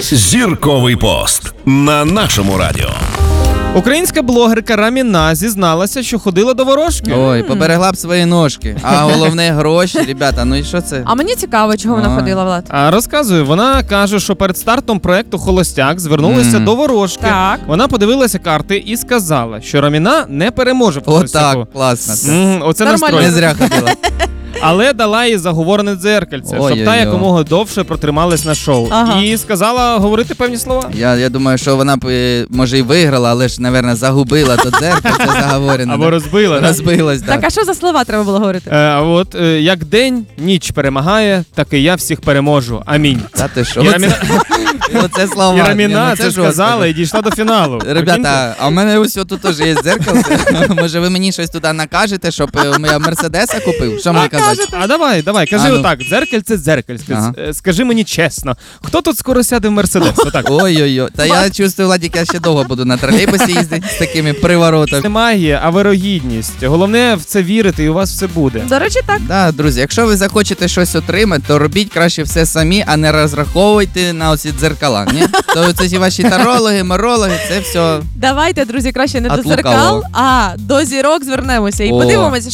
Зірковий пост на нашому радіо. Українська блогерка Раміна зізналася, що ходила до ворожки. Ой, поберегла б свої ножки. А головне гроші, ребята, ну і що це? А мені цікаво, чого вона ходила, Влад. А розказую, вона каже, що перед стартом проекту «Холостяк» звернулася до ворожки. Так. Вона подивилася карти і сказала, що Раміна не переможе в «Холостяку». Отак, класно. Оце Нормально. настрой. Не зря ходила. Але дала їй заговорене дзеркальце, щоб Ой-ой-ой. та якомога довше протрималась на шоу. Ага. І сказала говорити певні слова. Я думаю, що вона б, може, і виграла, але ж, напевно, загубила то дзеркальце заговорене. Або да? розбила. да? Розбилась, Так, так. а що за слова треба було говорити? Як день ніч перемагає, так і я всіх переможу. Амінь. Та ти що? І Раміна, Оце слова. і Раміна Ні, ну це жорстко. сказала і дійшла до фіналу. Ребята, а в мене ось тут теж є дзеркальце. Може, ви мені щось туди накажете, щоб я Мерседеса купив? Що мені казати? А давай, кажи А, ну. отак, дзеркальце. Ага. Скажи мені чесно, хто тут скоро сяде в Мерседес? Отак. Ой-ой-ой. Та я чувствую, Владик, я ще довго буду на тролейбусі їздити з такими приворотами. Не магія, а вирогідність. Головне в це вірити, і у вас все буде. До речі, так. Да, друзі, якщо ви захочете щось отримати, то робіть краще все самі, а не розраховуйте на оці дзеркала. Ні? То це ці ваші тарологи, морологи, це все. Давайте, друзі, краще не От до зеркал, лукавого. а до зірок звернемося і О. подивимося,